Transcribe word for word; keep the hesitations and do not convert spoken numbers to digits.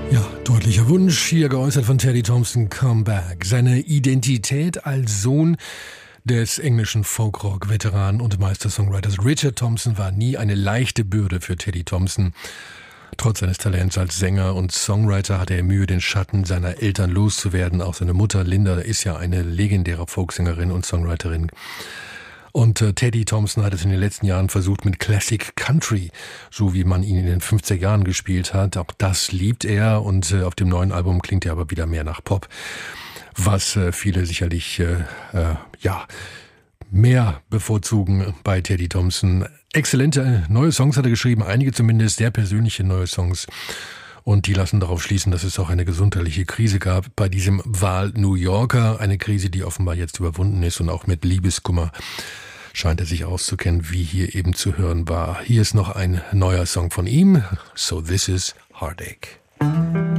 Ja, deutlicher Wunsch hier geäußert von Teddy Thompson, Come Back. Seine Identität als Sohn des englischen Folkrock-Veteranen und Meister-Songwriters Richard Thompson war nie eine leichte Bürde für Teddy Thompson. Trotz seines Talents als Sänger und Songwriter hatte er Mühe, den Schatten seiner Eltern loszuwerden. Auch seine Mutter Linda ist ja eine legendäre Folksängerin und Songwriterin. Und äh, Teddy Thompson hat es in den letzten Jahren versucht mit Classic Country, so wie man ihn in den fünfziger Jahren gespielt hat. Auch das liebt er und äh, auf dem neuen Album klingt er aber wieder mehr nach Pop, was äh, viele sicherlich äh, äh, ja mehr bevorzugen bei Teddy Thompson. Exzellente neue Songs hat er geschrieben, einige zumindest sehr persönliche neue Songs. Und die lassen darauf schließen, dass es auch eine gesundheitliche Krise gab bei diesem Wahl-New Yorker. Eine Krise, die offenbar jetzt überwunden ist und auch mit Liebeskummer scheint er sich auszukennen, wie hier eben zu hören war. Hier ist noch ein neuer Song von ihm. So This Is Heartache.